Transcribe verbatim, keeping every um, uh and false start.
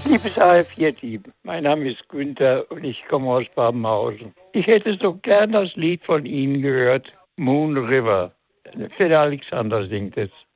Liebes A R vier-Team, mein Name ist Günther und ich komme aus Babenhausen. Ich hätte so gern das Lied von Ihnen gehört, Moon River. Fede Alexander singt es.